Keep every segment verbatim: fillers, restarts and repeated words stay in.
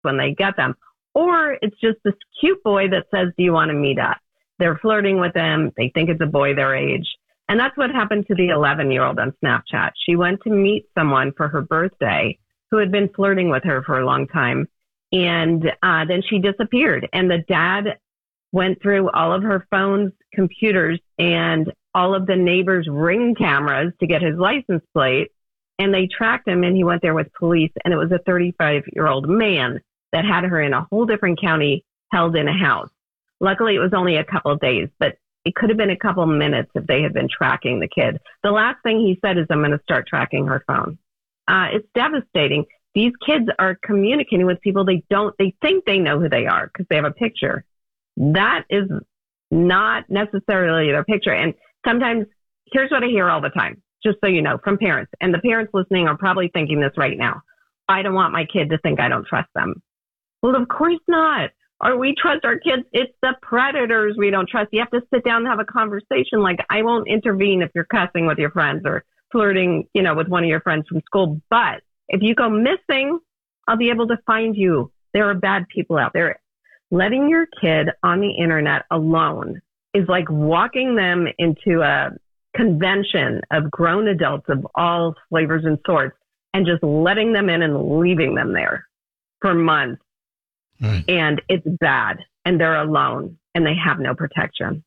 when they get them. Or it's just this cute boy that says, do you want to meet up? They're flirting with them. They think it's a boy their age. And that's what happened to the eleven-year-old on Snapchat. She went to meet someone for her birthday who had been flirting with her for a long time. And uh, then she disappeared. And the dad went through all of her phones, computers, and all of the neighbors' ring cameras to get his license plate. And they tracked him, and he went there with police. And it was a thirty-five-year-old man that had her in a whole different county, held in a house. Luckily, it was only a couple of days, but it could have been a couple of minutes if they had been tracking the kid. The last thing he said is, I'm going to start tracking her phone. Uh, it's devastating. These kids are communicating with people they don't, they think they know who they are because they have a picture. That is not necessarily their picture. And sometimes, here's what I hear all the time, just so you know, from parents. And the parents listening are probably thinking this right now. I don't want my kid to think I don't trust them. Well, of course not. Or we trust our kids. It's the predators we don't trust. You have to sit down and have a conversation. Like, I won't intervene if you're cussing with your friends or flirting, you know, with one of your friends from school. But if you go missing, I'll be able to find you. There are bad people out there. Letting your kid on the internet alone is like walking them into a convention of grown adults of all flavors and sorts and just letting them in and leaving them there for months. Right. And it's bad, and they're alone, and they have no protection.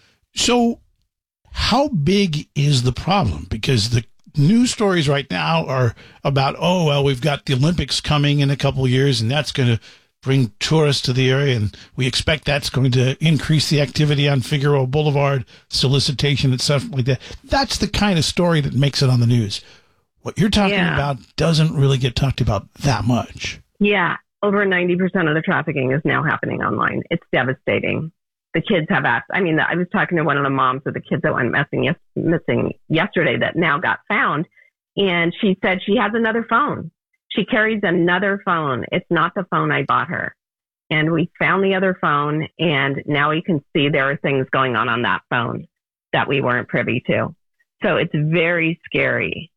So how big is the problem? Because the news stories right now are about, oh, well, we've got the Olympics coming in a couple of years, and that's going to bring tourists to the area, and we expect that's going to increase the activity on Figueroa Boulevard, solicitation, et cetera, like that. That's the kind of story that makes it on the news. What you're talking yeah. about doesn't really get talked about that much. Yeah. Over ninety percent of the trafficking is now happening online. It's devastating. The kids have asked. I mean, I was talking to one of the moms of the kids that went missing, yes, missing yesterday that now got found. And she said she has another phone. She carries another phone. It's not the phone I bought her. And we found the other phone. And now we can see there are things going on on that phone that we weren't privy to. So it's very scary.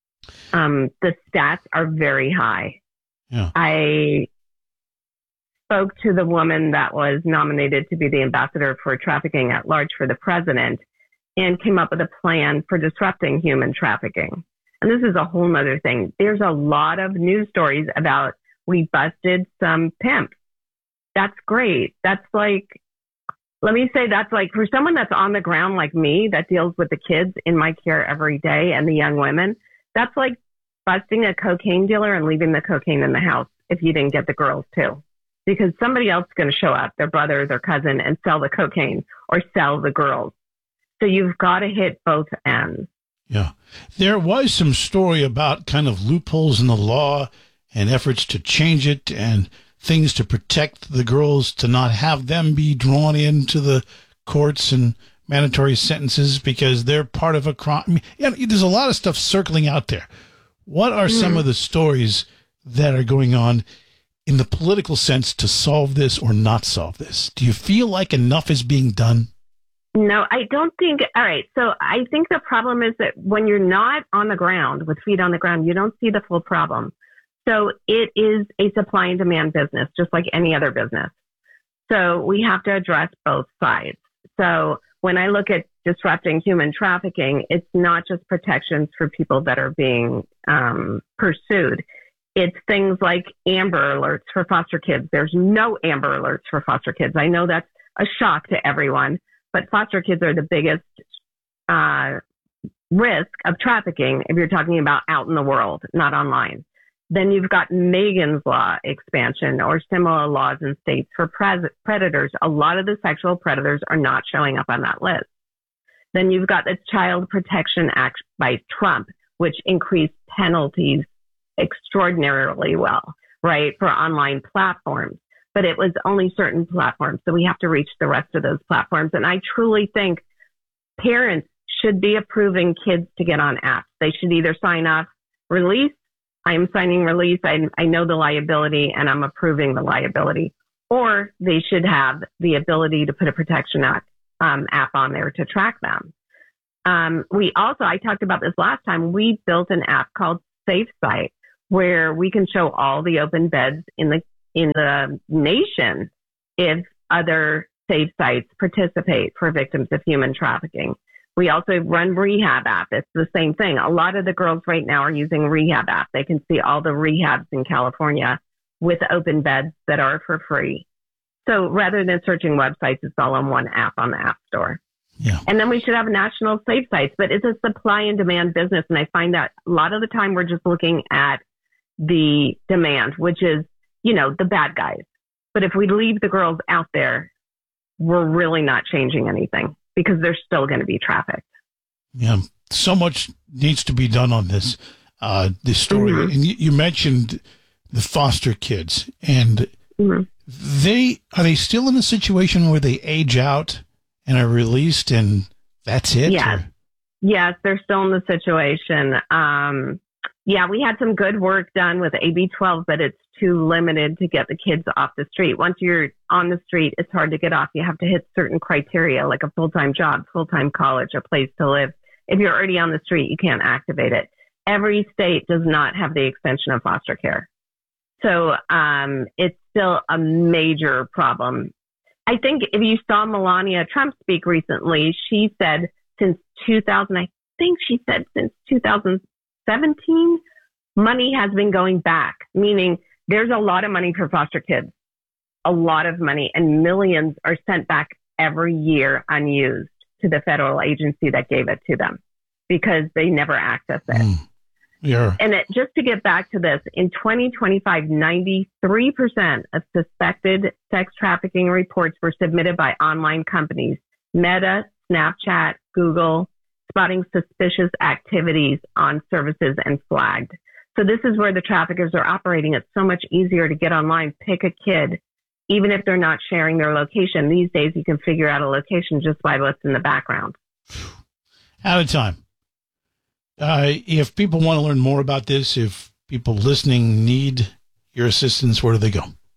Um, the stats are very high. Yeah. I spoke to the woman that was nominated to be the ambassador for trafficking at large for the president and came up with a plan for disrupting human trafficking. And this is a whole nother thing. There's a lot of news stories about we busted some pimps. That's great. That's like, let me say that's like for someone that's on the ground like me that deals with the kids in my care every day and the young women, that's like busting a cocaine dealer and leaving the cocaine in the house if you didn't get the girls too. Because somebody else is going to show up, their brother, their cousin, and sell the cocaine or sell the girls. So you've got to hit both ends. Yeah. There was some story about kind of loopholes in the law and efforts to change it and things to protect the girls, to not have them be drawn into the courts and mandatory sentences because they're part of a crime. I mean, yeah, there's a lot of stuff circling out there. What are mm. some of the stories that are going on in the political sense to solve this or not solve this? Do you feel like enough is being done? No, I don't think. All right. So I think the problem is that when you're not on the ground with feet on the ground, you don't see the full problem. So it is a supply and demand business, just like any other business. So we have to address both sides. So when I look at disrupting human trafficking, it's not just protections for people that are being um, pursued. It's things like Amber Alerts for foster kids. There's no Amber Alerts for foster kids. I know that's a shock to everyone, but foster kids are the biggest uh, risk of trafficking if you're talking about out in the world, not online. Then you've got Megan's Law expansion or similar laws in states for pres- predators. A lot of the sexual predators are not showing up on that list. Then you've got the Child Protection Act by Trump, which increased penalties extraordinarily well, right, for online platforms. But it was only certain platforms. So we have to reach the rest of those platforms. And I truly think parents should be approving kids to get on apps. They should either sign up, release. I'm signing release. I, I know the liability and I'm approving the liability. Or they should have the ability to put a protection act, um, app on there to track them. Um, we also, I talked about this last time, we built an app called Safe Site where we can show all the open beds in the in the nation if other safe sites participate for victims of human trafficking. We also run Rehab app. It's the same thing. A lot of the girls right now are using Rehab app. They can see all the rehabs in California with open beds that are for free. So rather than searching websites, it's all on one app on the App Store. Yeah. And then we should have national safe sites, but it's a supply and demand business. And I find that a lot of the time we're just looking at the demand, which is, you know, the bad guys. But if we leave the girls out there, we're really not changing anything because they're still going to be trafficked. Yeah. So much needs to be done on this, uh, this story. Mm-hmm. And you, you mentioned the foster kids, and mm-hmm. they, are they still in a situation where they age out and are released and that's it? Yes. Or? Yes, they're still in the situation. Um, yeah, we had some good work done with A B twelve, but it's too limited to get the kids off the street. Once you're on the street, it's hard to get off. You have to hit certain criteria, like a full-time job, full-time college, a place to live. If you're already on the street, you can't activate it. Every state does not have the extension of foster care. So um, it's still a major problem. I think if you saw Melania Trump speak recently, she said since two thousand, I think she said since two thousand seventeen, money has been going back, meaning there's a lot of money for foster kids, a lot of money, and millions are sent back every year unused to the federal agency that gave it to them because they never access it. Mm. Yeah. And it, just to get back to this, in twenty twenty-five, ninety-three percent of suspected sex trafficking reports were submitted by online companies, Meta, Snapchat, Google, spotting suspicious activities on services and flagged. So this is where the traffickers are operating. It's so much easier to get online, pick a kid, even if they're not sharing their location. These days, you can figure out a location just by what's in the background. Out of time. Uh, if people want to learn more about this, if people listening need your assistance, where do they go?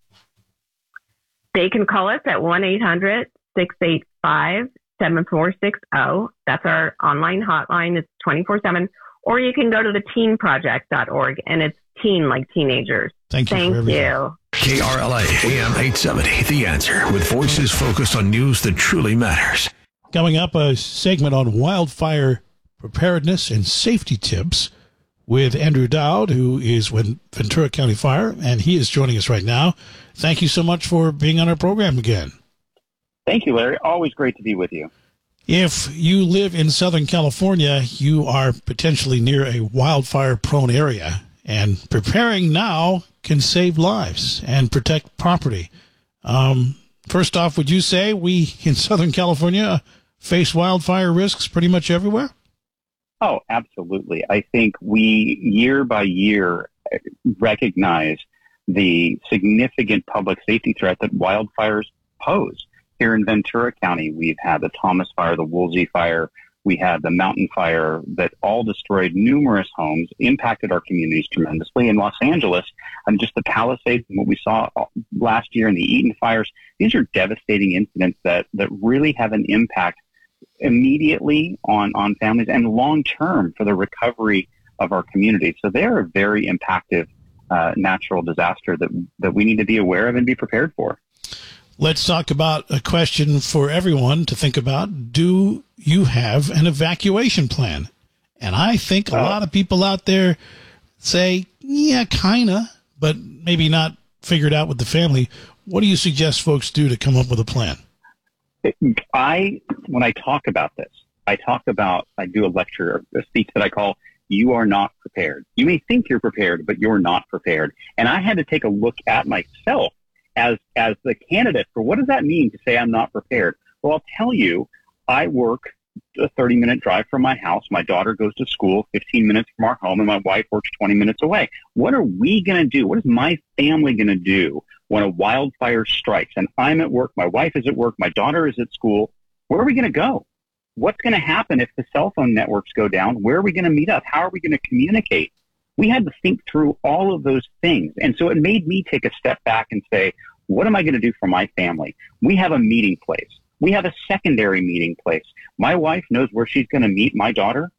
They can call us at one eight hundred, six eight five, seven four six zero. That's our online hotline. It's twenty-four seven. Or you can go to the teen project dot org, and it's teen like teenagers. Thank you. Thank for everything. you. K R L A A M eight seventy, The Answer, with voices focused on news that truly matters. Coming up, a segment on wildfire preparedness and safety tips with Andrew Dowd, who is with Ventura County Fire, and he is joining us right now. Thank you so much for being on our program again. Thank you, Larry. Always great to be with you. If you live in Southern California, you are potentially near a wildfire-prone area, and preparing now can save lives and protect property. Um, first off, would you say we in Southern California face wildfire risks pretty much everywhere? Oh, absolutely. I think we, year by year, recognize the significant public safety threat that wildfires pose. Here in Ventura County, we've had the Thomas Fire, the Woolsey Fire, we had the Mountain Fire that all destroyed numerous homes, impacted our communities tremendously. In Los Angeles, and just the Palisades and what we saw last year in the Eaton fires, these are devastating incidents that, that really have an impact immediately on, on families and long-term for the recovery of our community. So they're a very impactful uh, natural disaster that, that we need to be aware of and be prepared for. Let's talk about a question for everyone to think about. Do you have an evacuation plan? And I think a uh, lot of people out there say, yeah, kind of, but maybe not figured out with the family. What do you suggest folks do to come up with a plan? I, when I talk about this, I talk about, I do a lecture, a speech that I call, You Are Not Prepared. You may think you're prepared, but you're not prepared. And I had to take a look at myself as, as the candidate for what does that mean to say I'm not prepared? Well, I'll tell you, I work a thirty minute drive from my house. My daughter goes to school fifteen minutes from our home, and my wife works twenty minutes away. What are we going to do? What is my family going to do when a wildfire strikes and I'm at work, my wife is at work, my daughter is at school? Where are we going to go? What's going to happen if the cell phone networks go down? Where are we going to meet up? How are we going to communicate? We had to think through all of those things. And so it made me take a step back and say, what am I going to do for my family? We have a meeting place. We have a secondary meeting place. My wife knows where she's going to meet my daughter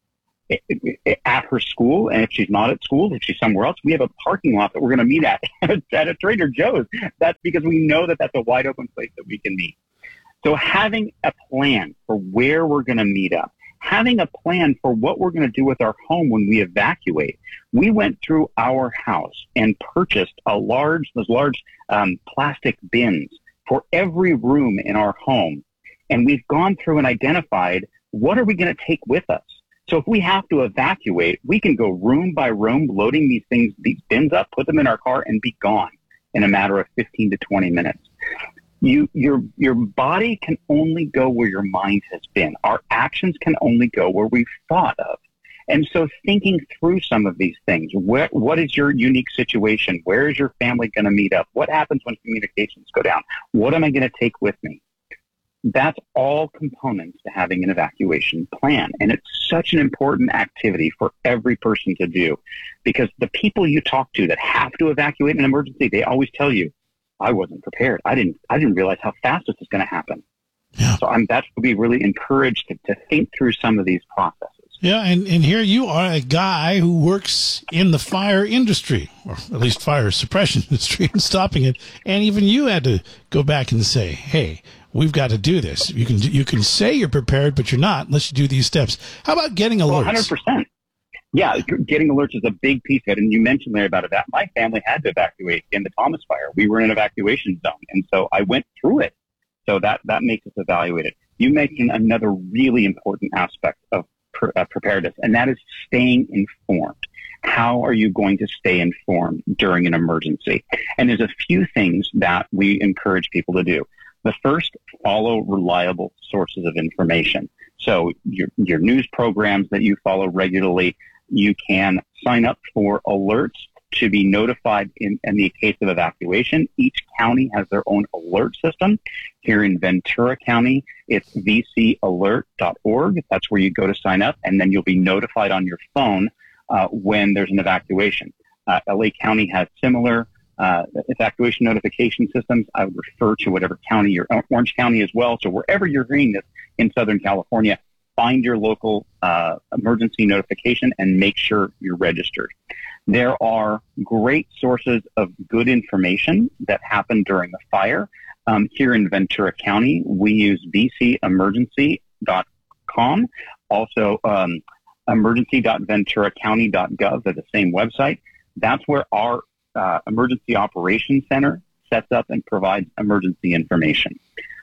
at her school. And if she's not at school, if she's somewhere else, we have a parking lot that we're going to meet at, at a Trader Joe's. That's because we know that that's a wide open place that we can meet. So having a plan for where we're going to meet up, having a plan for what we're going to do with our home when we evacuate. We went through our house and purchased a large, those large um, plastic bins for every room in our home. And we've gone through and identified what are we going to take with us. So if we have to evacuate, we can go room by room, loading these things, these bins up, put them in our car, and be gone in a matter of fifteen to twenty minutes. You, your, your body can only go where your mind has been. Our actions can only go where we've thought of. And so thinking through some of these things, where, what is your unique situation? Where is your family going to meet up? What happens when communications go down? What am I going to take with me? That's all components to having an evacuation plan. And it's such an important activity for every person to do, because the people you talk to that have to evacuate in an emergency, they always tell you, I wasn't prepared. I didn't, I didn't realize how fast this is going to happen. Yeah. So I'm, that's to be really encouraged to, to think through some of these processes. Yeah. And, and here you are, a guy who works in the fire industry, or at least fire suppression industry, and stopping it. And even you had to go back and say, hey, we've got to do this. You can, you can say you're prepared, but you're not unless you do these steps. How about getting alerts? Well, one hundred percent. Yeah, getting alerts is a big piece of it. And you mentioned, Larry, about that. My family had to evacuate in the Thomas Fire. We were in an evacuation zone. And so I went through it. So that, that makes us evaluated. You mentioned another really important aspect of pre- uh, preparedness, and that is staying informed. How are you going to stay informed during an emergency? And there's a few things that we encourage people to do. The first, follow reliable sources of information. So your, your news programs that you follow regularly, you can sign up for alerts to be notified in, in the case of evacuation. Each county has their own alert system. Here in Ventura County, it's v c alert dot org. That's where you go to sign up, and then you'll be notified on your phone uh, when there's an evacuation. Uh, L A County has similar uh, evacuation notification systems. I would refer to whatever county you're, Orange County as well. So wherever you're hearing this in Southern California, find your local uh, emergency notification and make sure you're registered. There are great sources of good information that happen during the fire. Um, here in Ventura County, we use v c emergency dot com, also um, emergency dot ventura county dot gov. They're the same website. That's where our uh, Emergency Operations Center sets up and provides emergency information.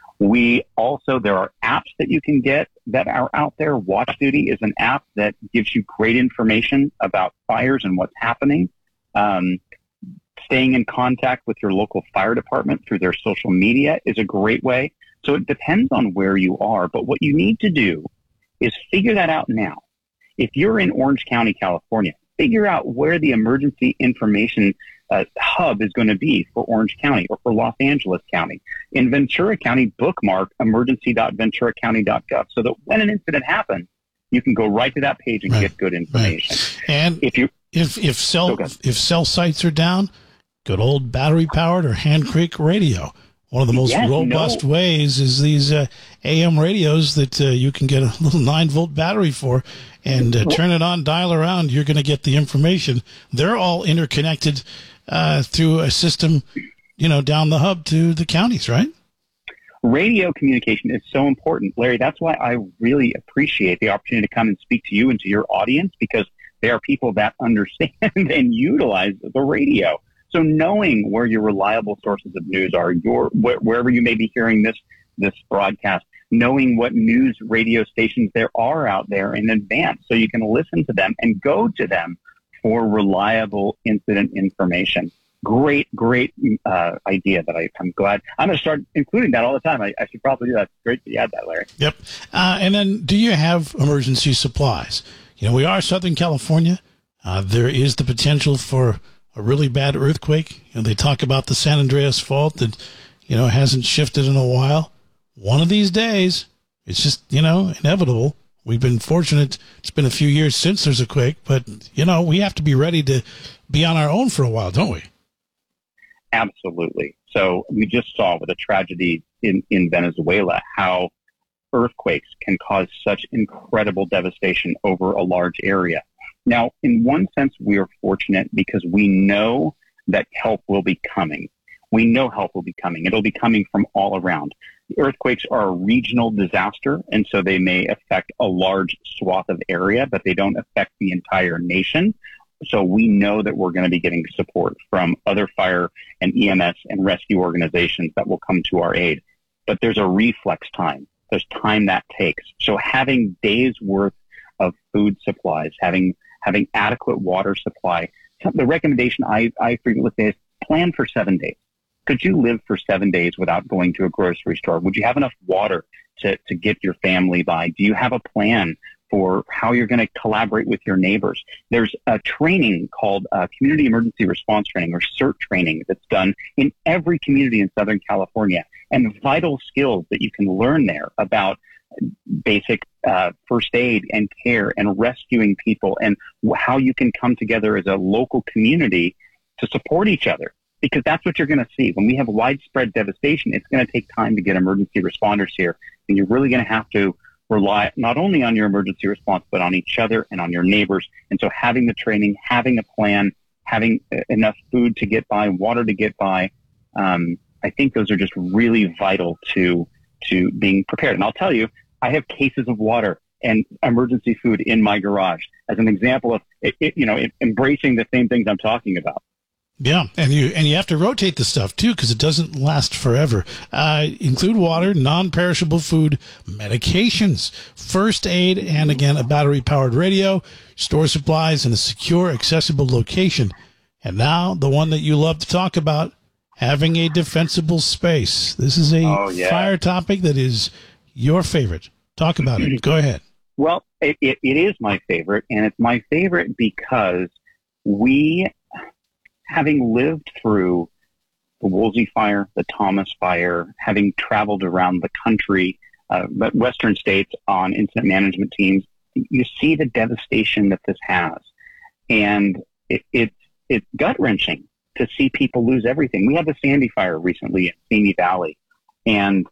We also, there are apps that you can get that are out there. Watch Duty is an app that gives you great information about fires and what's happening. Um, staying in contact with your local fire department through their social media is a great way. So it depends on where you are, but what you need to do is figure that out now. If you're in Orange County, California, figure out where the emergency information uh, hub is going to be for Orange County or for Los Angeles County. In Ventura County, bookmark emergency dot ventura county dot gov so that when an incident happens, you can go right to that page and right. get good information. Right. And if you if if cell if cell sites are down, good old battery powered or hand crank radio. One of the most yes, robust no. ways is these uh, A M radios that uh, you can get a little nine volt battery for and uh, turn it on, dial around. You're going to get the information. They're all interconnected uh, through a system, you know, down the hub to the counties, right? Radio communication is so important, Larry. That's why I really appreciate the opportunity to come and speak to you and to your audience, because they are people that understand and utilize the radio. So knowing where your reliable sources of news are, your wh- wherever you may be hearing this this broadcast, knowing what news radio stations there are out there in advance so you can listen to them and go to them for reliable incident information. Great, great uh, idea that I, I'm glad. I'm going to start including that all the time. I, I should probably do that. It's great that you had that, Larry. Yep. Uh, and then do you have emergency supplies? You know, we are Southern California. Uh, there is the potential for a really bad earthquake. You know, they talk about the San Andreas fault that, you know, hasn't shifted in a while. One of these days, it's just, you know, inevitable. We've been fortunate. It's been a few years since there's a quake, but, you know, we have to be ready to be on our own for a while, don't we? Absolutely. So we just saw with a tragedy in, in Venezuela how earthquakes can cause such incredible devastation over a large area. Now, in one sense, we are fortunate because we know that help will be coming. We know help will be coming. It'll be coming from all around. Earthquakes are a regional disaster, and so they may affect a large swath of area, but they don't affect the entire nation. So we know that we're going to be getting support from other fire and E M S and rescue organizations that will come to our aid. But there's a reflex time. There's time that takes. So having days worth of food supplies, having having adequate water supply, the recommendation I, I frequently say is plan for seven days. Could you live for seven days without going to a grocery store? Would you have enough water to, to get your family by? Do you have a plan for how you're going to collaborate with your neighbors? There's a training called uh, Community Emergency Response Training, or CERT training, that's done in every community in Southern California, and vital skills that you can learn there about basic uh, first aid and care and rescuing people, and how you can come together as a local community to support each other. Because that's what you're going to see. When we have widespread devastation, it's going to take time to get emergency responders here. And you're really going to have to rely not only on your emergency response, but on each other and on your neighbors. And so having the training, having a plan, having enough food to get by, water to get by, um, I think those are just really vital to to being prepared. And I'll tell you, I have cases of water and emergency food in my garage as an example of, it, it, you know, it, embracing the same things I'm talking about. Yeah, and you and you have to rotate the stuff, too, because it doesn't last forever. Uh, include water, non-perishable food, medications, first aid, and, again, a battery-powered radio, store supplies in a secure, accessible location. And now, the one that you love to talk about, having a defensible space. This is a oh, yeah. fire topic that is your favorite. Talk about it. Go ahead. Well, it, it, it is my favorite, and it's my favorite because we... having lived through the Woolsey fire, the Thomas fire, having traveled around the country, uh, but Western states on incident management teams, you see the devastation that this has. And it, it, it's gut-wrenching to see people lose everything. We had the Sandy fire recently in Simi Valley, and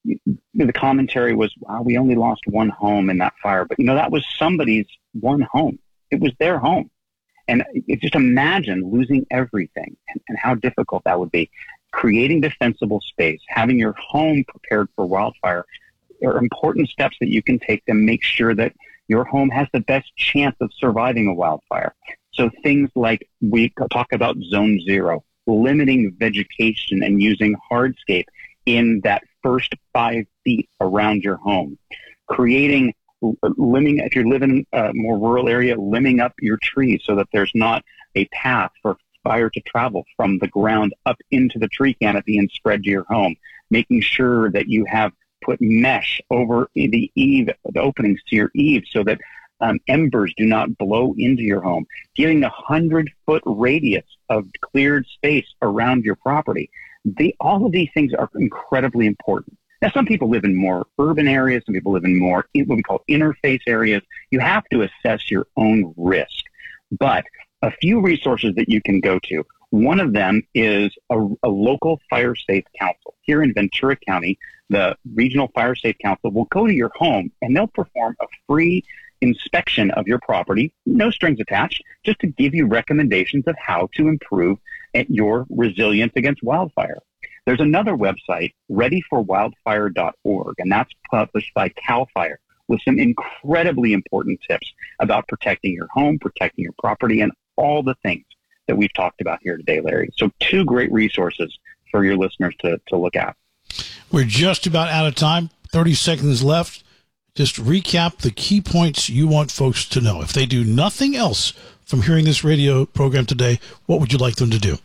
the commentary was, wow, we only lost one home in that fire. But, you know, that was somebody's one home. It was their home. And it, just imagine losing everything and, and how difficult that would be. Creating defensible space, having your home prepared for wildfire are important steps that you can take to make sure that your home has the best chance of surviving a wildfire. So things like we talk about zone zero, limiting vegetation and using hardscape in that first five feet around your home. Creating Limbing, if you're living in a more rural area, limbing up your trees so that there's not a path for fire to travel from the ground up into the tree canopy and spread to your home. Making sure that you have put mesh over the eave, the openings to your eave, so that um, embers do not blow into your home. Giving a hundred-foot radius of cleared space around your property. The, all of these things are incredibly important. Now, some people live in more urban areas. Some people live in more what we call interface areas. You have to assess your own risk. But a few resources that you can go to. One of them is a, a local fire safe council. Here in Ventura County, the Regional Fire Safe Council will go to your home, and they'll perform a free inspection of your property, no strings attached, just to give you recommendations of how to improve your resilience against wildfire. There's another website, ready for wildfire dot org, and that's published by CAL FIRE with some incredibly important tips about protecting your home, protecting your property, and all the things that we've talked about here today, Larry. So two great resources for your listeners to, to look at. We're just about out of time, thirty seconds left. Just recap the key points you want folks to know. If they do nothing else from hearing this radio program today, what would you like them to do?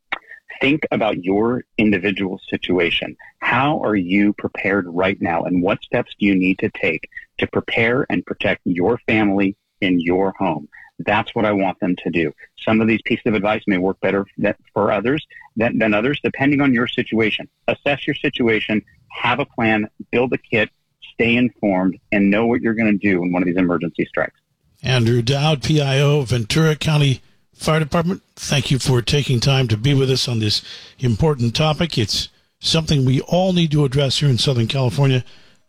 Think about your individual situation. How are you prepared right now, and what steps do you need to take to prepare and protect your family in your home? That's what I want them to do. Some of these pieces of advice may work better for others than, than others, depending on your situation. Assess your situation, have a plan, build a kit, stay informed, and know what you're going to do in one of these emergency strikes. Andrew Dowd, P I O, Ventura County Fire Department, thank you for taking time to be with us on this important topic. It's something we all need to address here in Southern California.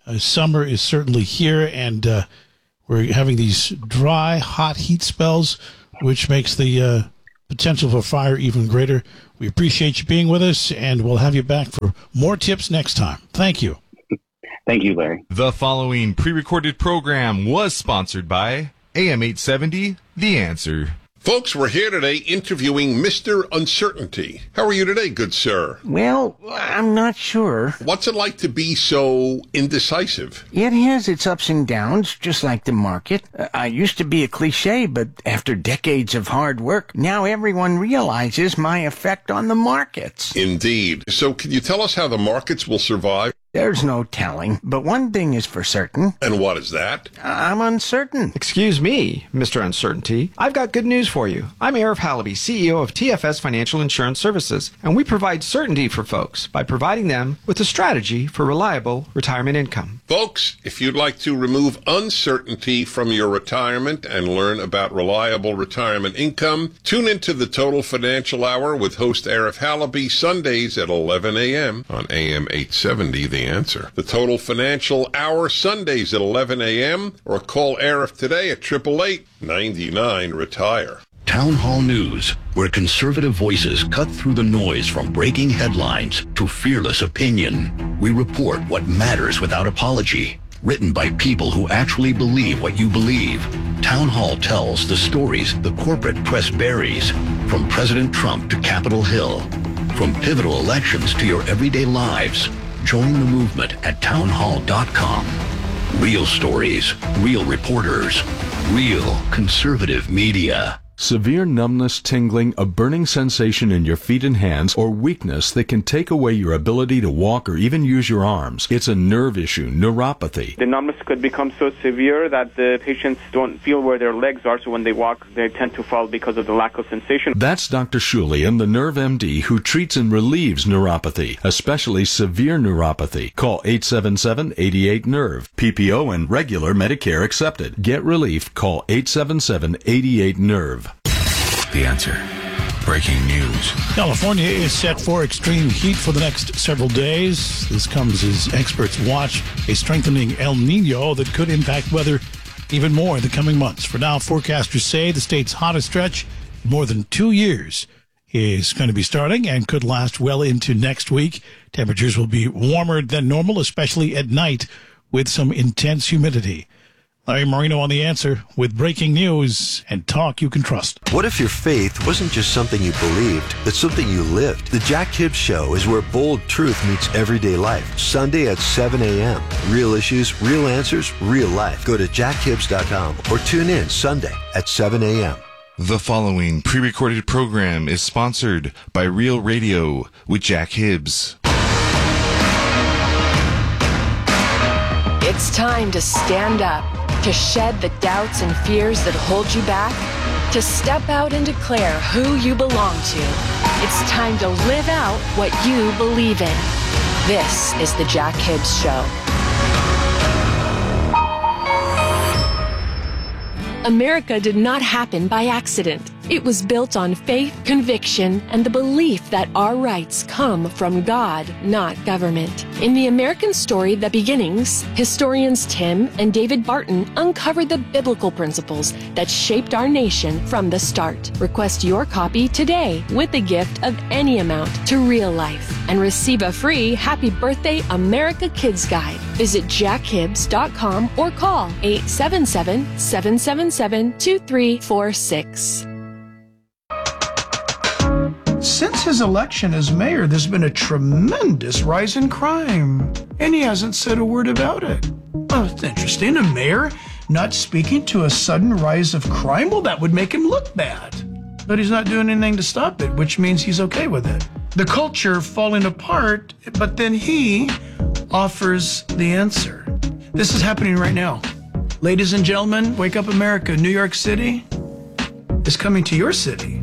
Uh, summer is certainly here, and uh, we're having these dry, hot heat spells, which makes the uh, potential for fire even greater. We appreciate you being with us, and we'll have you back for more tips next time. Thank you. Thank you, Larry. The following pre-recorded program was sponsored by A M eight seventy, The Answer. Folks, we're here today interviewing Mister Uncertainty. How are you today, good sir? Well, I'm not sure. What's it like to be so indecisive? It has its ups and downs, just like the market. Uh, I used to be a cliche, but after decades of hard work, now everyone realizes my effect on the markets. Indeed. So can you tell us how the markets will survive? There's no telling, but one thing is for certain. And what is that? I'm uncertain. Excuse me, Mister Uncertainty. I've got good news for you. I'm Arif Halaby, C E O of T F S Financial Insurance Services, and we provide certainty for folks by providing them with a strategy for reliable retirement income. Folks, if you'd like to remove uncertainty from your retirement and learn about reliable retirement income, tune into the Total Financial Hour with host Arif Halaby Sundays at eleven a.m. on A M eight seventy, The Answer. The Total Financial Hour Sundays at eleven a.m. or call Arif today at eight eight eight, nine nine, retire. Town Hall News, where conservative voices cut through the noise from breaking headlines to fearless opinion. We report what matters without apology. Written by people who actually believe what you believe. Town Hall tells the stories the corporate press buries, from President Trump to Capitol Hill, from pivotal elections to your everyday lives. Join the movement at town hall dot com. Real stories, real reporters, real conservative media. Severe numbness, tingling, a burning sensation in your feet and hands, or weakness that can take away your ability to walk or even use your arms. It's a nerve issue, neuropathy. The numbness could become so severe that the patients don't feel where their legs are, so when they walk, they tend to fall because of the lack of sensation. That's Doctor Shulian, the Nerve M D, who treats and relieves neuropathy, especially severe neuropathy. Call eight seven seven, eight eight, nerve. P P O and regular Medicare accepted. Get relief. Call eight seven seven, eight eight, nerve. The Answer. Breaking news. California is set for extreme heat for the next several days. This comes as experts watch a strengthening El Nino that could impact weather even more in the coming months. For now, forecasters say the state's hottest stretch in more than two years is going to be starting and could last well into next week. Temperatures will be warmer than normal, especially at night, with some intense humidity. Larry Marino on The Answer with breaking news and talk you can trust. What if your faith wasn't just something you believed, but something you lived? The Jack Hibbs Show is where bold truth meets everyday life. Sunday at seven a.m. Real issues, real answers, real life. Go to jack hibbs dot com or tune in Sunday at seven a.m. The following pre-recorded program is sponsored by Real Radio with Jack Hibbs. It's time to stand up, to shed the doubts and fears that hold you back, to step out and declare who you belong to. It's time to live out what you believe in. This is the Jack Hibbs Show. America did not happen by accident. It was built on faith, conviction, and the belief that our rights come from God, not government. In the American story, The Beginnings, historians Tim and David Barton uncovered the biblical principles that shaped our nation from the start. Request your copy today with a gift of any amount to Real Life and receive a free Happy Birthday America Kids Guide. Visit jack hibbs dot com or call eight seven seven, seven seven seven, two three four six. Since his election as mayor, there's been a tremendous rise in crime, and he hasn't said a word about it. Oh, it's interesting. A mayor not speaking to a sudden rise of crime? Well, that would make him look bad. But he's not doing anything to stop it, which means he's okay with it. The culture falling apart, but then he offers the answer. This is happening right now. Ladies and gentlemen, Wake Up America, New York City is coming to your city.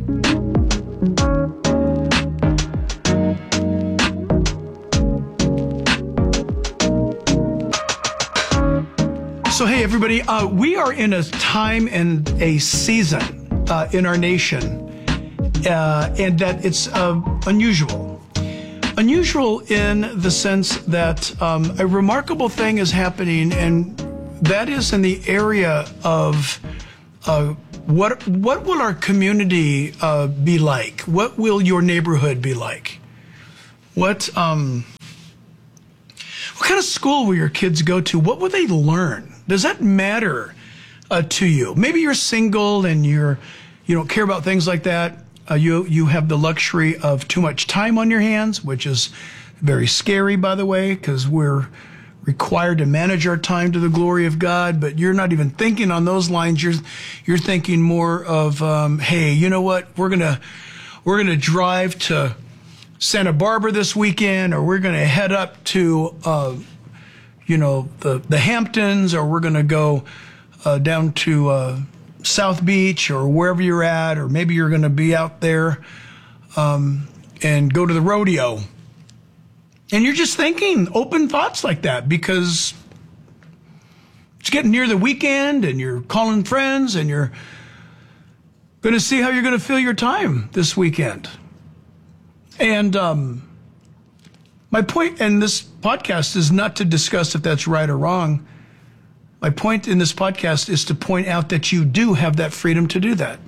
So, hey, everybody, uh, we are in a time and a season uh, in our nation, uh, and that it's uh, unusual. Unusual in the sense that um, a remarkable thing is happening, and that is in the area of uh, what what will our community uh, be like? What will your neighborhood be like? What um, what kind of school will your kids go to? What will they learn? Does that matter uh, to you? Maybe you're single and you're you don't care about things like that. Uh, you you have the luxury of too much time on your hands, which is very scary, by the way, because we're required to manage our time to the glory of God. But you're not even thinking on those lines. You're you're thinking more of, um, hey, you know what? We're gonna we're gonna drive to Santa Barbara this weekend, or we're gonna head up to uh, you know the the Hamptons, or we're gonna go uh, down to uh, South Beach or wherever you're at, or maybe you're going to be out there um, and go to the rodeo. And you're just thinking open thoughts like that because it's getting near the weekend and you're calling friends and you're going to see how you're going to fill your time this weekend. And um, my point in this podcast is not to discuss if that's right or wrong. My point in this podcast is to point out that you do have that freedom to do that.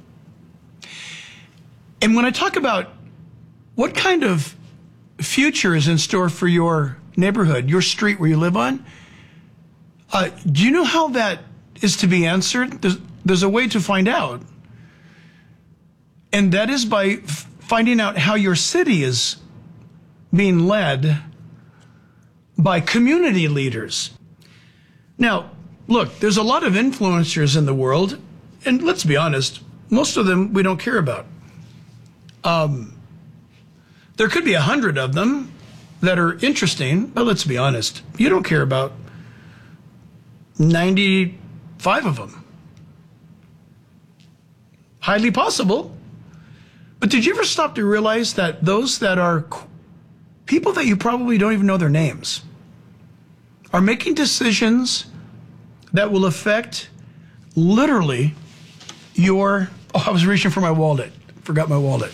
And when I talk about what kind of future is in store for your neighborhood, your street where you live on, uh, do you know how that is to be answered? There's, there's a way to find out. And that is by f- finding out how your city is being led by community leaders. Now, look, there's a lot of influencers in the world, and let's be honest, most of them we don't care about. Um, there could be a hundred of them that are interesting, but let's be honest, you don't care about ninety-five of them. Highly possible. But did you ever stop to realize that those that are people that you probably don't even know their names are making decisions that will affect literally your, oh, I was reaching for my wallet. Forgot my wallet.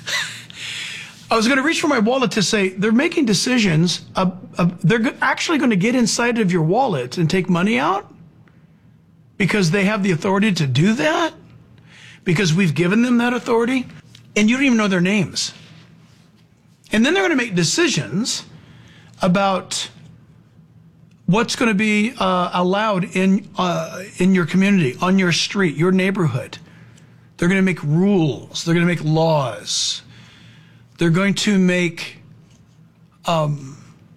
I was going to reach for my wallet to say they're making decisions. Uh, uh, they're actually going to get inside of your wallet and take money out because they have the authority to do that, because we've given them that authority, and you don't even know their names. And then they're going to make decisions about what's going to be uh, allowed in uh, in your community, on your street, your neighborhood. They're going to make rules. They're going to make laws. They're going to make um,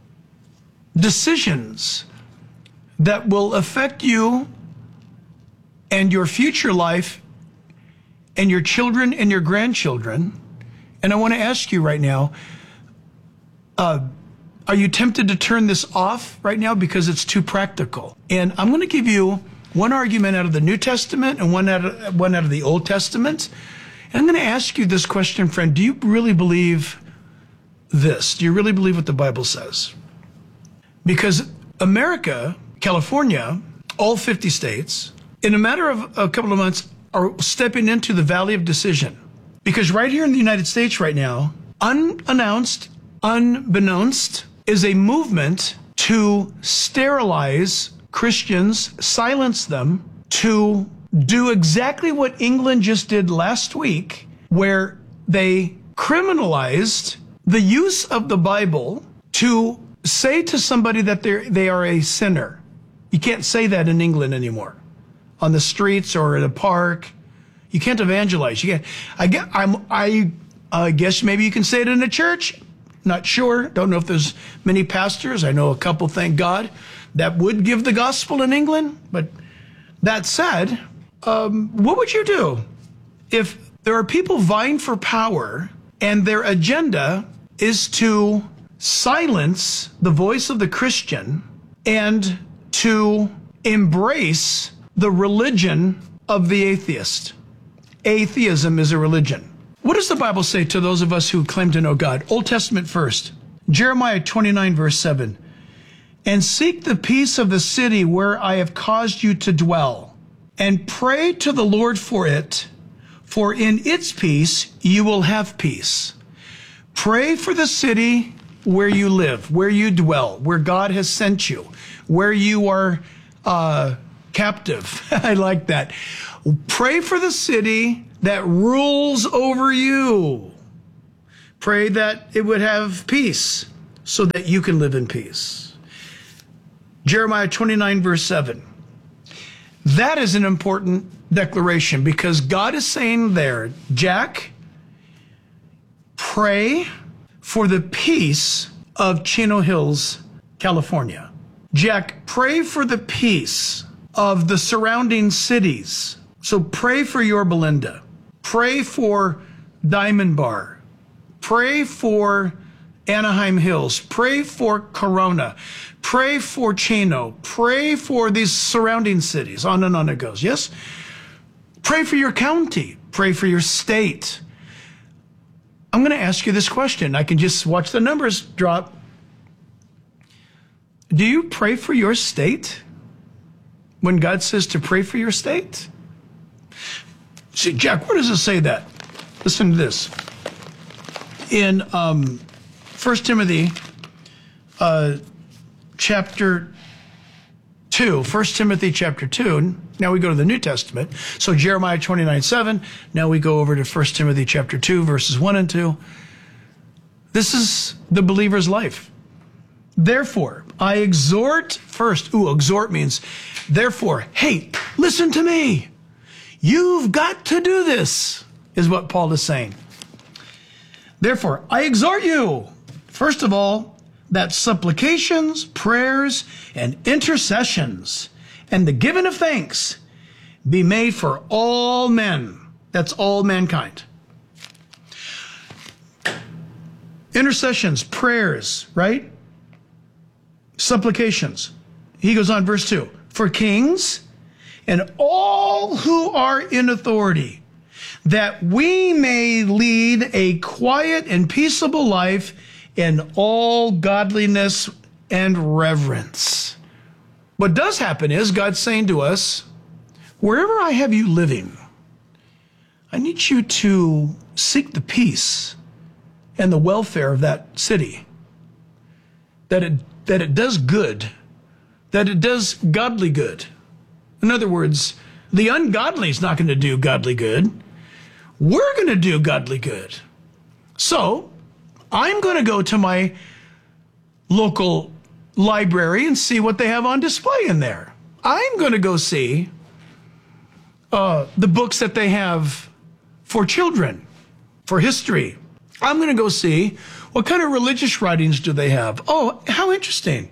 decisions that will affect you and your future life and your children and your grandchildren. And I want to ask you right now, uh, are you tempted to turn this off right now because it's too practical? And I'm going to give you one argument out of the New Testament and one out of, one out of the Old Testament. And I'm going to ask you this question, friend. Do you really believe this? Do you really believe what the Bible says? Because America, California, all fifty states, in a matter of a couple of months, are stepping into the valley of decision. Because right here in the United States right now, unannounced, unbeknownst, is a movement to sterilize Christians, silence them, to do exactly what England just did last week, where they criminalized the use of the Bible to say to somebody that they they are a sinner. You can't say that in England anymore, on the streets or at a park. You can't evangelize. You can't. I get. I'm. I. I guess maybe you can say it in a church. Not sure. Don't know if there's many pastors. I know a couple, thank God, that would give the gospel in England. But that said, um, what would you do if there are people vying for power and their agenda is to silence the voice of the Christian and to embrace the religion of the atheist? Atheism is a religion. What does the Bible say to those of us who claim to know God? Old Testament first. Jeremiah twenty-nine, verse seven. And seek the peace of the city where I have caused you to dwell, and pray to the Lord for it, for in its peace you will have peace. Pray for the city where you live, where you dwell, where God has sent you, where you are uh, captive. I like that. Pray for the city that rules over you. Pray that it would have peace so that you can live in peace. Jeremiah twenty-nine, verse seven. That is an important declaration because God is saying there, Jack, pray for the peace of Chino Hills, California. Jack, pray for the peace of the surrounding cities. So pray for Yorba Linda. Pray for Diamond Bar. Pray for Anaheim Hills. Pray for Corona. Pray for Chino. Pray for these surrounding cities. On and on it goes. Yes? Pray for your county. Pray for your state. I'm going to ask you this question. I can just watch the numbers drop. Do you pray for your state when God says to pray for your state? See, Jack, where does it say that? Listen to this. In um, First Timothy uh, chapter two, First Timothy chapter two, now we go to the New Testament. So Jeremiah twenty-nine, seven, now we go over to First Timothy chapter two, verses one and two. This is the believer's life. Therefore, I exhort first. Ooh, exhort means, therefore, hey, listen to me. You've got to do this, is what Paul is saying. Therefore, I exhort you, first of all, that supplications, prayers, and intercessions, and the giving of thanks be made for all men. That's all mankind. Intercessions, prayers, right? Supplications. He goes on, verse two, for kings and all who are in authority, that we may lead a quiet and peaceable life in all godliness and reverence. What does happen is God's saying to us, wherever I have you living, I need you to seek the peace and the welfare of that city. That it, that it does good, that it does godly good. In other words, the ungodly is not going to do godly good. We're going to do godly good. So I'm going to go to my local library and see what they have on display in there. I'm going to go see uh, the books that they have for children, for history. I'm going to go see what kind of religious writings do they have. Oh, how interesting.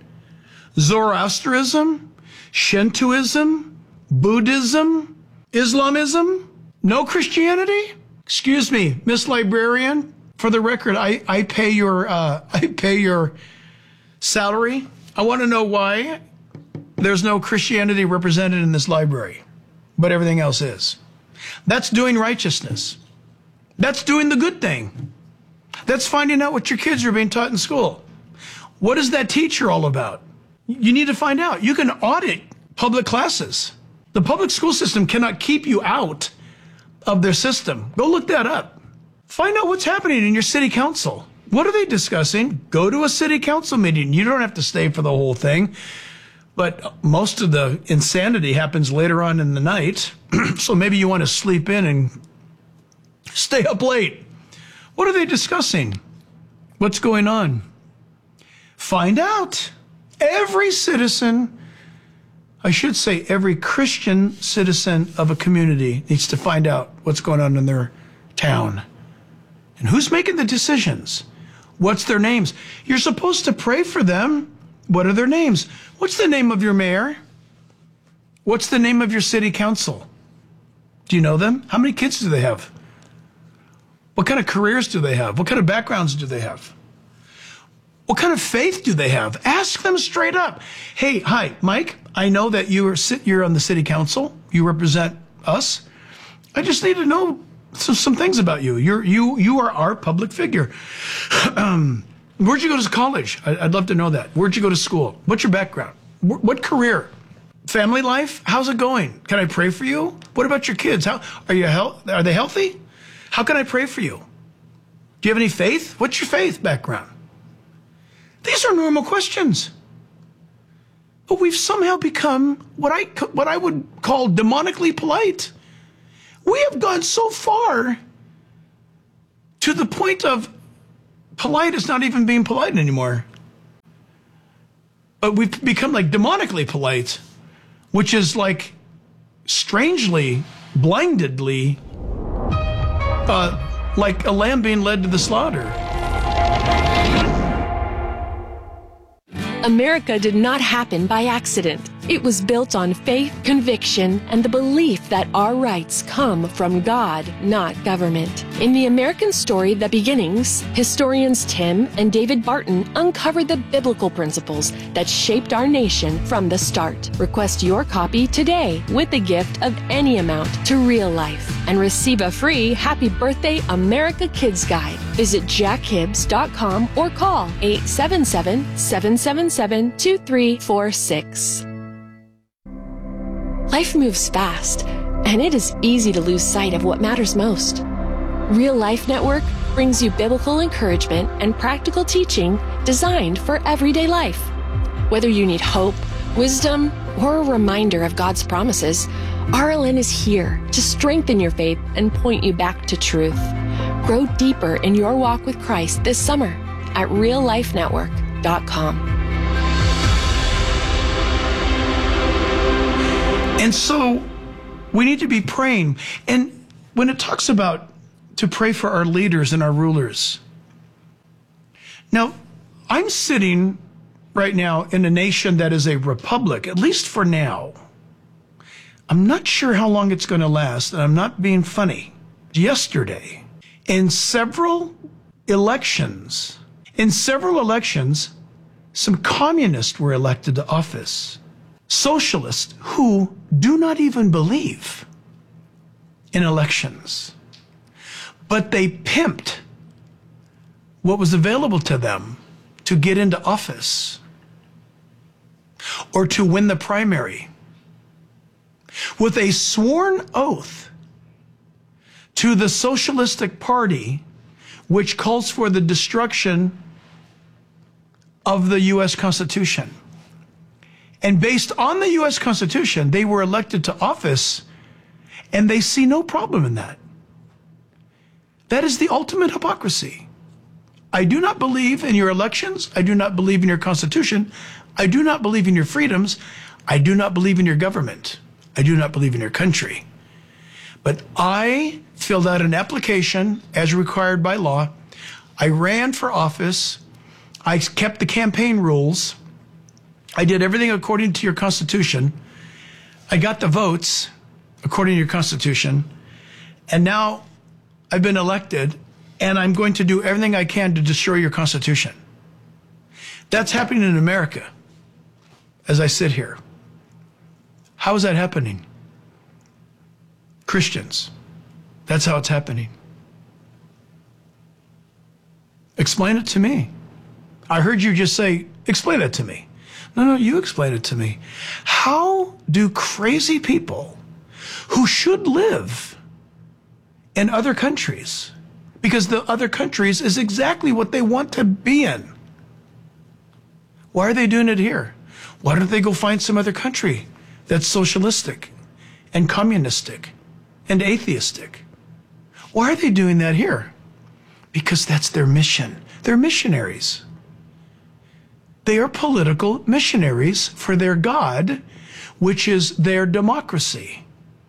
Zoroastrianism, Shintoism, Buddhism, Islamism, no Christianity? Excuse me, Miss Librarian. For the record, I, I pay your uh, I pay your salary. I want to know why there's no Christianity represented in this library, but everything else is. That's doing righteousness. That's doing the good thing. That's finding out what your kids are being taught in school. What is that teacher all about? You need to find out. You can audit public classes. The public school system cannot keep you out of their system. Go look that up. Find out what's happening in your city council. What are they discussing? Go to a city council meeting. You don't have to stay for the whole thing. But most of the insanity happens later on in the night. So maybe you want to sleep in and stay up late. What are they discussing? What's going on? Find out. Every citizen, I should say every Christian citizen of a community needs to find out what's going on in their town. And who's making the decisions? What's their names? You're supposed to pray for them. What are their names? What's the name of your mayor? What's the name of your city council? Do you know them? How many kids do they have? What kind of careers do they have? What kind of backgrounds do they have? What kind of faith do they have? Ask them straight up. Hey, hi, Mike, I know that you are sit, you're on the city council. You represent us. I just need to know some, some things about you. You're, you you are our public figure. um, where'd you go to college? I, I'd love to know that. Where'd you go to school? What's your background? What, what career? Family life? How's it going? Can I pray for you? What about your kids? How are you? Health, are they healthy? How can I pray for you? Do you have any faith? What's your faith background? These are normal questions. But we've somehow become what I, what I would call demonically polite. We have gone so far to the point of polite is not even being polite anymore. But we've become like demonically polite, which is like strangely, blindedly, uh, like a lamb being led to the slaughter. America did not happen by accident. It was built on faith, conviction, and the belief that our rights come from God, not government. In the American story, The Beginnings, historians Tim and David Barton uncovered the biblical principles that shaped our nation from the start. Request your copy today with a gift of any amount to Real Life and receive a free Happy Birthday America Kids Guide. Visit jack hibbs dot com or call eight seven seven, seven seven seven, two three four six. Life moves fast, and it is easy to lose sight of what matters most. Real Life Network brings you biblical encouragement and practical teaching designed for everyday life. Whether you need hope, wisdom, or a reminder of God's promises, R L N is here to strengthen your faith and point you back to truth. Grow deeper in your walk with Christ this summer at real life network dot com. And so we need to be praying. And when it talks about to pray for our leaders and our rulers, now I'm sitting right now in a nation that is a republic, at least for now. I'm not sure how long it's going to last, and I'm not being funny. Yesterday, in several elections, in several elections, some communists were elected to office. Socialists who do not even believe in elections. But they pimped what was available to them to get into office or to win the primary with a sworn oath to the Socialistic Party, which calls for the destruction of the U S Constitution. And based on the U S Constitution, they were elected to office, and they see no problem in that. That is the ultimate hypocrisy. I do not believe in your elections. I do not believe in your Constitution. I do not believe in your freedoms. I do not believe in your government. I do not believe in your country. But I filled out an application as required by law. I ran for office. I kept the campaign rules. I did everything according to your Constitution. I got the votes according to your Constitution. And now I've been elected, and I'm going to do everything I can to destroy your Constitution. That's happening in America as I sit here. How is that happening? Christians. That's how it's happening. Explain it to me. I heard you just say, explain it to me. No, no, you explain it to me. How do crazy people who should live in other countries, because the other countries is exactly what they want to be in, why are they doing it here? Why don't they go find some other country that's socialistic and communistic and atheistic? Why are they doing that here? Because that's their mission. They're missionaries. They are political missionaries for their God, which is their democracy.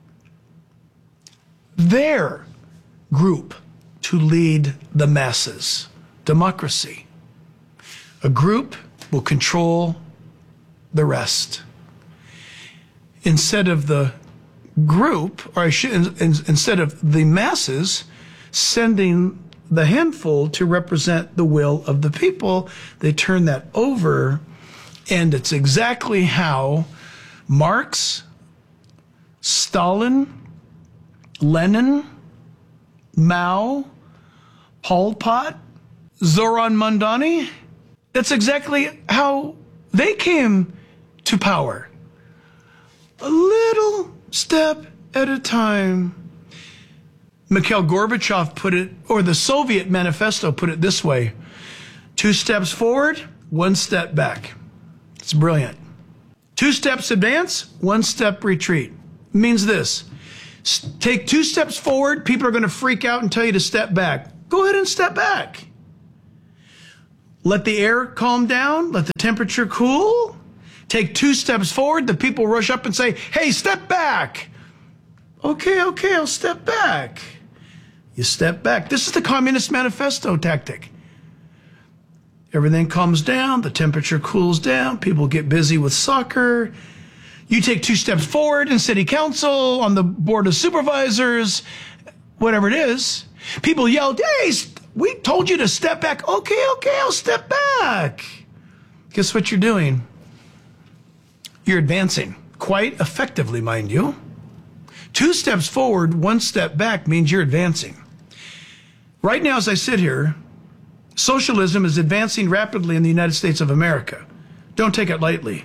Their group to lead the masses. Democracy. A group will control the rest. Instead of the group, or I should, in, instead of the masses sending the handful to represent the will of the people, they turn that over, and it's exactly how Marx, Stalin, Lenin, Mao, Pol Pot, Zoran Mandani, that's exactly how they came to power. A little step at a time. Mikhail Gorbachev put it, or the Soviet manifesto put it this way: two steps forward, one step back. It's brilliant. Two steps advance, one step retreat. It means this: take two steps forward, people are going to freak out and tell you to step back. Go ahead and step back. Let the air calm down, let the temperature cool. Take two steps forward, the people rush up and say, hey, step back. Okay, okay, I'll step back. You step back. This is the Communist Manifesto tactic. Everything calms down, the temperature cools down, people get busy with soccer. You take two steps forward in city council, on the board of supervisors, whatever it is. People yell, hey, we told you to step back. Okay, okay, I'll step back. Guess what you're doing? You're advancing, quite effectively, mind you. Two steps forward, one step back means you're advancing. Right now, as I sit here, socialism is advancing rapidly in the United States of America. Don't take it lightly.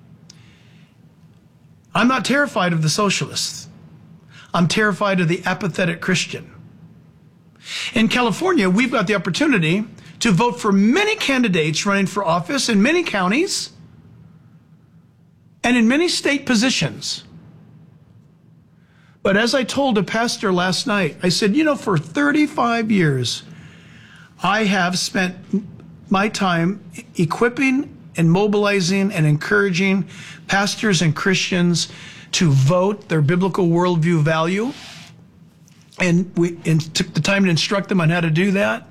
I'm not terrified of the socialists. I'm terrified of the apathetic Christian. In California, we've got the opportunity to vote for many candidates running for office in many counties and in many state positions. But as I told a pastor last night, I said, you know, for thirty-five years, I have spent my time equipping and mobilizing and encouraging pastors and Christians to vote their biblical worldview value. And we and took the time to instruct them on how to do that.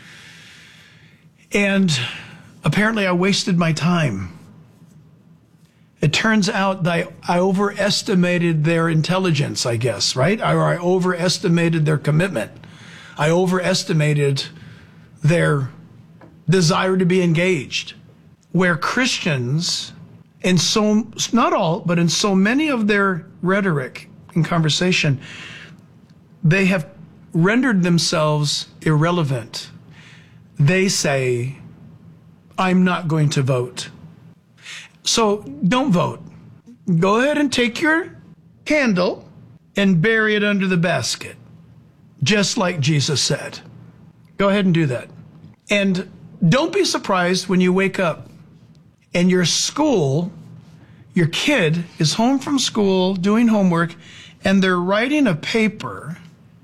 And apparently I wasted my time. It turns out that I, I overestimated their intelligence, I guess, right? Or I overestimated their commitment. I overestimated their desire to be engaged. Where Christians, in so, not all, but in so many of their rhetoric and conversation, they have rendered themselves irrelevant. They say, I'm not going to vote. So don't vote. Go ahead and take your candle and bury it under the basket, just like Jesus said. Go ahead and do that. And don't be surprised when you wake up and your school, your kid is home from school doing homework, and they're writing a paper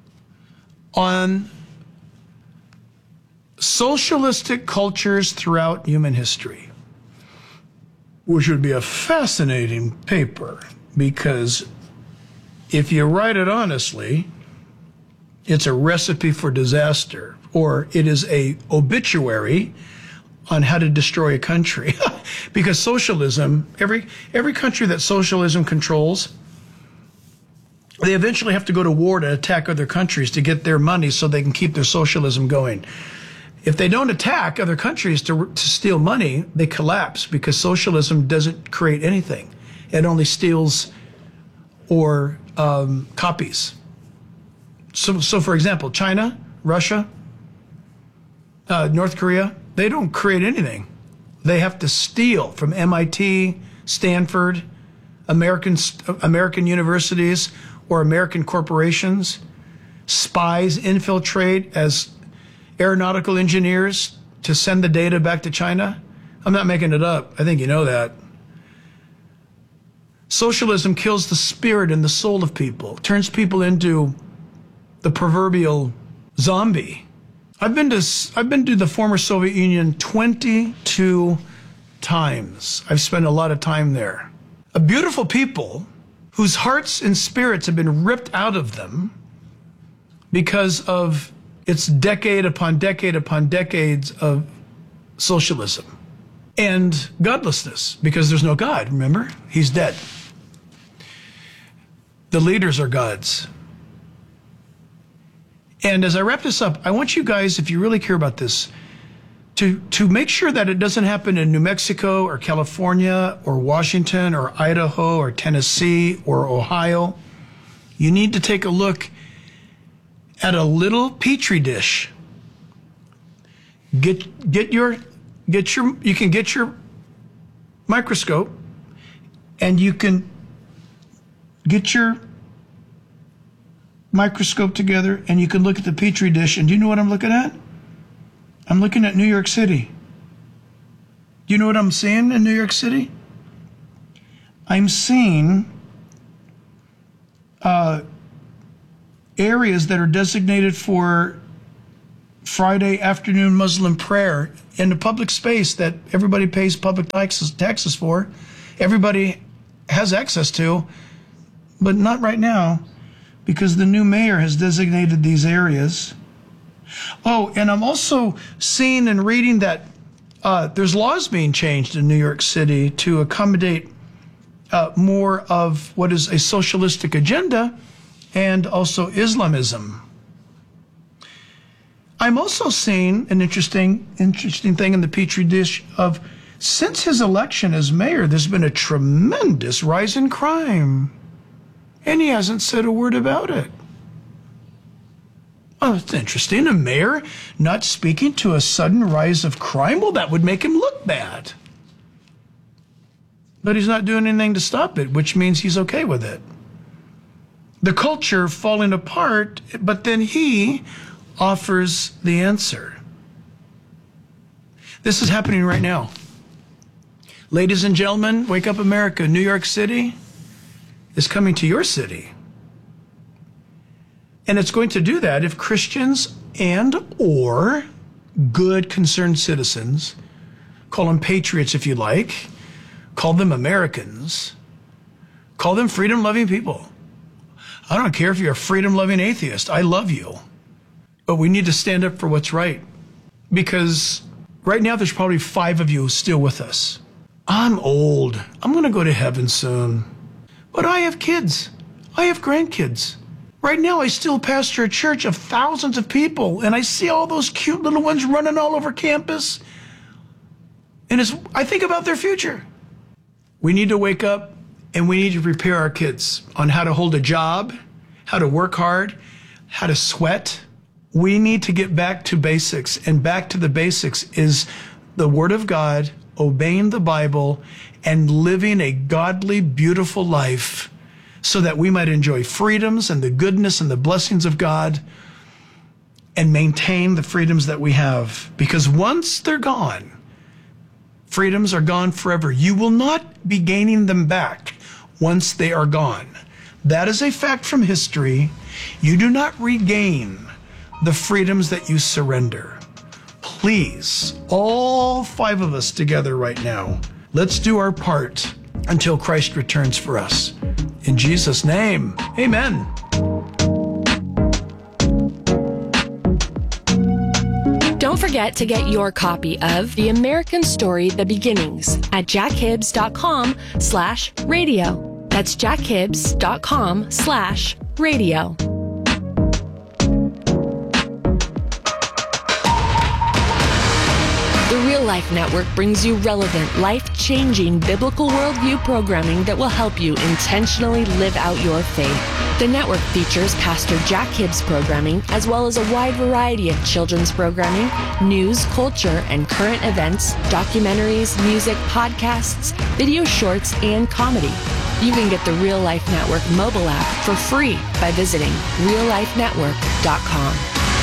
on socialistic cultures throughout human history, which would be a fascinating paper, because if you write it honestly, it's a recipe for disaster, or it is a obituary on how to destroy a country. Because socialism, every every country that socialism controls, they eventually have to go to war to attack other countries to get their money so they can keep their socialism going. If they don't attack other countries to, to steal money, they collapse, because socialism doesn't create anything. It only steals or um, copies. So, so, for example, China, Russia, uh, North Korea, they don't create anything. They have to steal from M I T, Stanford, American, American universities, or American corporations. Spies infiltrate as aeronautical engineers to send the data back to China. I'm not making it up. I think you know that. Socialism kills the spirit and the soul of people, turns people into the proverbial zombie. I've been to I've been to the former Soviet Union twenty-two times. I've spent a lot of time there. A beautiful people whose hearts and spirits have been ripped out of them because of its decade upon decade upon decades of socialism and godlessness, because there's no God, remember? He's dead. The leaders are gods. And as I wrap this up, I want you guys, if you really care about this, to, to make sure that it doesn't happen in New Mexico or California or Washington or Idaho or Tennessee or Ohio. You need to take a look at a little petri dish. Get get your get your you can get your microscope, and you can get your microscope together and you can look at the Petri dish. And do you know what I'm looking at? I'm looking at New York City. Do you know what I'm seeing in New York City? I'm seeing uh, areas that are designated for Friday afternoon Muslim prayer in a public space that everybody pays public taxes, taxes for. Everybody has access to, but not right now because the new mayor has designated these areas. Oh, and I'm also seeing and reading that uh, there's laws being changed in New York City to accommodate uh, more of what is a socialistic agenda and also Islamism. I'm also seeing an interesting, interesting thing in the Petri dish of since his election as mayor, there's been a tremendous rise in crime. And he hasn't said a word about it. Oh, it's interesting. A mayor not speaking to a sudden rise of crime? Well, that would make him look bad. But he's not doing anything to stop it, which means he's okay with it. The culture falling apart, but then he offers the answer. This is happening right now. Ladies and gentlemen, Wake Up America, New York City is coming to your city. And it's going to do that if Christians and or good concerned citizens, call them patriots if you like, call them Americans, call them freedom-loving people. I don't care if you're a freedom-loving atheist. I love you. But we need to stand up for what's right. Because right now there's probably five of you still with us. I'm old. I'm going to go to heaven soon. But I have kids. I have grandkids. Right now I still pastor a church of thousands of people, and I see all those cute little ones running all over campus. And it's, I think about their future. We need to wake up, and we need to prepare our kids on how to hold a job, how to work hard, how to sweat. We need to get back to basics, and back to the basics is the Word of God, obeying the Bible, and living a godly, beautiful life so that we might enjoy freedoms and the goodness and the blessings of God and maintain the freedoms that we have. Because once they're gone, freedoms are gone forever. You will not be gaining them back once they are gone. That is a fact from history. You do not regain the freedoms that you surrender. Please, all five of us together right now, let's do our part until Christ returns for us. In Jesus' name, amen. Don't forget to get your copy of The American Story, The Beginnings at jackhibbs.com slash radio. That's jackhibbs.com slash radio. The Real Life Network brings you relevant, life-changing biblical worldview programming that will help you intentionally live out your faith. The network features Pastor Jack Hibbs programming, as well as a wide variety of children's programming, news, culture, and current events, documentaries, music, podcasts, video shorts, and comedy. You can get the Real Life Network mobile app for free by visiting real life network dot com.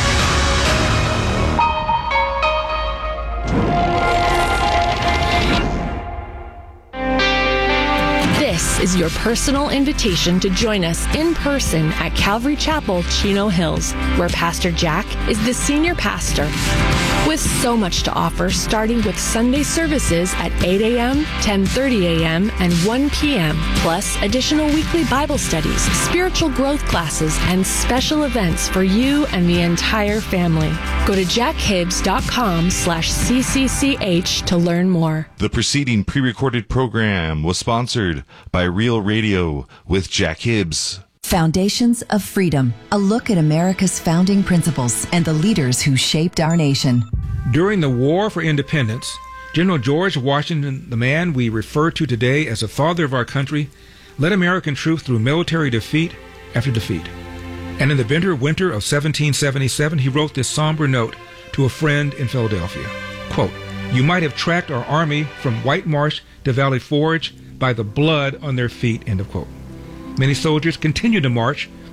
This is your personal invitation to join us in person at Calvary Chapel, Chino Hills, where Pastor Jack is the senior pastor. With so much to offer, starting with Sunday services at eight a.m., ten thirty a.m., and one p.m., plus additional weekly Bible studies, spiritual growth classes, and special events for you and the entire family. Go to jackhibbs.com slash CCCH to learn more. The preceding pre-recorded program was sponsored by Real Radio with Jack Hibbs. Foundations of Freedom, a look at America's founding principles and the leaders who shaped our nation. During the War for Independence, General George Washington, the man we refer to today as the father of our country, led American troops through military defeat after defeat. And in the bitter winter of seventeen seventy-seven, he wrote this somber note to a friend in Philadelphia. Quote, "You might have tracked our army from White Marsh to Valley Forge by the blood on their feet," end of quote. Many soldiers continued to march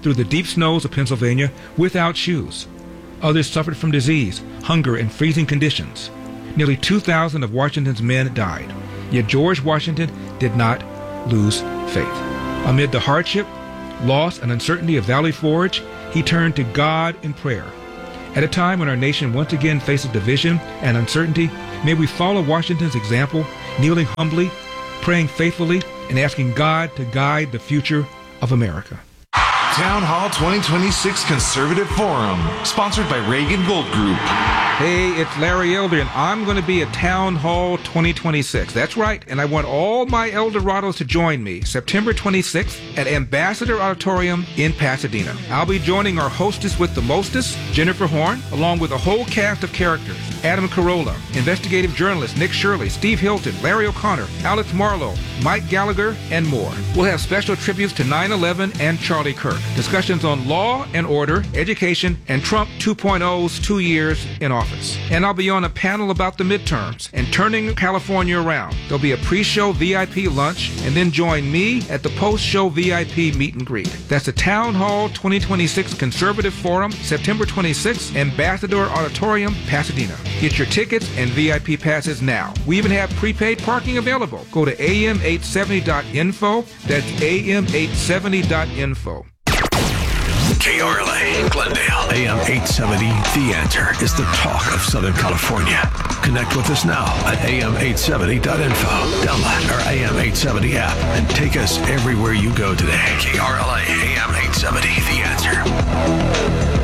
through the deep snows of Pennsylvania without shoes. Others suffered from disease, hunger, and freezing conditions. Nearly two thousand of Washington's men died. Yet George Washington did not lose faith. Amid the hardship, loss, and uncertainty of Valley Forge, he turned to God in prayer. At a time when our nation once again faces division and uncertainty, may we follow Washington's example, kneeling humbly, praying faithfully, and asking God to guide the future of America. Town Hall twenty twenty-six Conservative Forum, sponsored by Reagan Gold Group. Hey, it's Larry Elder, and I'm going to be at Town Hall twenty twenty-six. That's right, and I want all my Eldorados to join me September twenty-sixth at Ambassador Auditorium in Pasadena. I'll be joining our hostess with the mostest, Jennifer Horn, along with a whole cast of characters. Adam Carolla, investigative journalist Nick Shirley, Steve Hilton, Larry O'Connor, Alex Marlowe, Mike Gallagher, and more. We'll have special tributes to nine eleven and Charlie Kirk, discussions on law and order, education, and Trump two point oh's two years in office. And I'll be on a panel about the midterms and turning California around. There'll be a pre-show V I P lunch, and then join me at the post-show V I P meet and greet. That's the Town Hall twenty twenty-six Conservative Forum, September twenty-sixth, Ambassador Auditorium, Pasadena. Get your tickets and V I P passes now. We even have prepaid parking available. Go to A M eight seventy dot info. That's A M eight seventy dot info. K R L A, Glendale, A M eight seventy, The Answer is the talk of Southern California. Connect with us now at A M eight seventy dot info. Download our A M eight seventy app and take us everywhere you go today. K R L A, A M eight seventy, The Answer.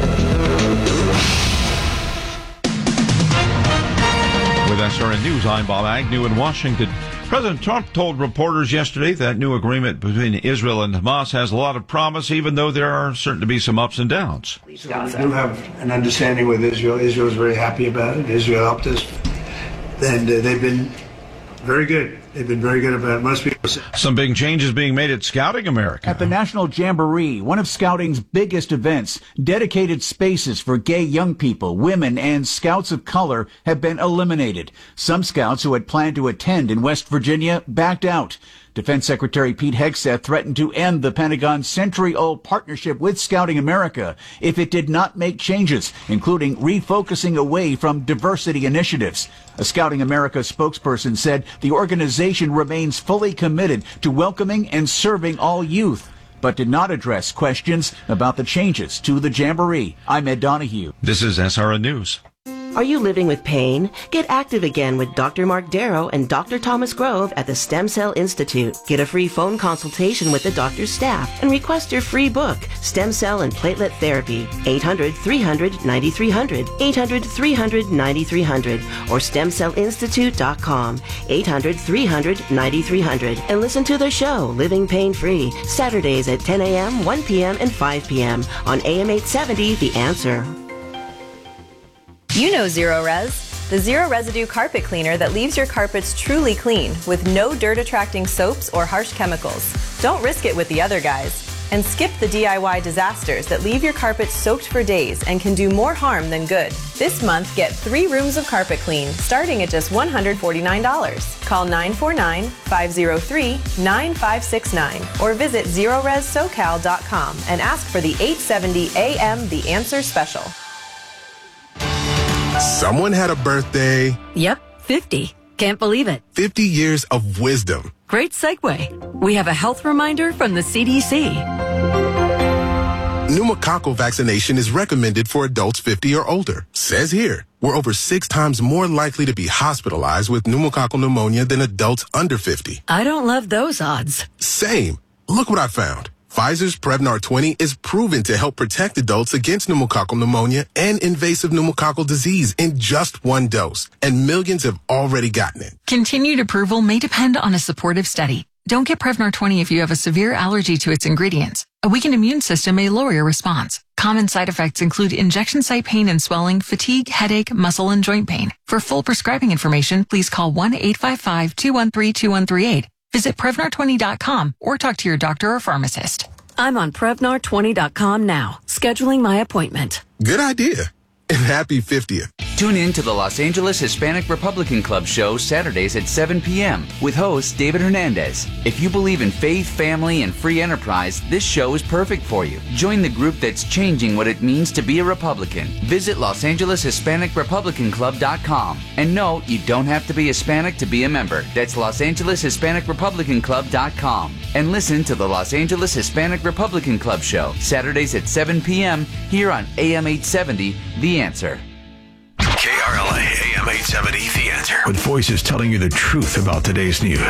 With S R N News, I'm Bob Agnew in Washington. President Trump told reporters yesterday that new agreement between Israel and Hamas has a lot of promise, even though there are certain to be some ups and downs. So we do have an understanding with Israel. Israel is very happy about it. Israel helped us. And uh, they've been very good. They've been very good about it. Most people say. Some big changes being made at Scouting America. At the National Jamboree, one of Scouting's biggest events, dedicated spaces for gay young people, women, and scouts of color have been eliminated. Some scouts who had planned to attend in West Virginia backed out. Defense Secretary Pete Hegseth threatened to end the Pentagon's century-old partnership with Scouting America if it did not make changes, including refocusing away from diversity initiatives. A Scouting America spokesperson said the organization remains fully committed to welcoming and serving all youth, but did not address questions about the changes to the Jamboree. I'm Ed Donahue. This is S R N News. Are you living with pain? Get active again with Doctor Mark Darrow and Doctor Thomas Grove at the Stem Cell Institute. Get a free phone consultation with the doctor's staff and request your free book, Stem Cell and Platelet Therapy. eight hundred, three hundred, ninety-three hundred, eight hundred, three hundred, ninety-three hundred, or stem cell institute dot com, eight hundred, three hundred, ninety-three hundred. And listen to the show, Living Pain Free, Saturdays at ten a.m., one p.m., and five p.m. on A M eight seventy, The Answer. You know Zero Res, the zero residue carpet cleaner that leaves your carpets truly clean with no dirt attracting soaps or harsh chemicals. Don't risk it with the other guys. And skip the D I Y disasters that leave your carpets soaked for days and can do more harm than good. This month, get three rooms of carpet clean starting at just one hundred forty-nine dollars. Call nine four nine, five oh three, nine five six nine or visit zero res socal dot com and ask for the eight seventy A M The Answer Special. Someone had a birthday. Yep, fifty. Can't believe it. fifty years of wisdom. Great segue. We have a health reminder from the C D C. Pneumococcal vaccination is recommended for adults fifty or older. Says here, we're over six times more likely to be hospitalized with pneumococcal pneumonia than adults under fifty. I don't love those odds. Same. Look what I found. Pfizer's Prevnar twenty is proven to help protect adults against pneumococcal pneumonia and invasive pneumococcal disease in just one dose, and millions have already gotten it. Continued approval may depend on a supportive study. Don't get Prevnar twenty if you have a severe allergy to its ingredients. A weakened immune system may lower your response. Common side effects include injection site pain and swelling, fatigue, headache, muscle, and joint pain. For full prescribing information, please call one eight five five, two one three, two one three eight. Visit Prevnar twenty dot com or talk to your doctor or pharmacist. I'm on Prevnar twenty dot com now, scheduling my appointment. Good idea. And happy fiftieth. Tune in to the Los Angeles Hispanic Republican Club show Saturdays at seven p.m. with host David Hernandez. If you believe in faith, family, and free enterprise, this show is perfect for you. Join the group that's changing what it means to be a Republican. Visit Los Angeles Hispanic Republican Club dot com. And no, you don't have to be Hispanic to be a member. That's Los Angeles Hispanic Republican Club dot com. And listen to the Los Angeles Hispanic Republican Club show Saturdays at seven p.m. here on A M eight seventy, The Answer. K R L A, A M eight seventy, The Answer. With voices telling you the truth about today's news.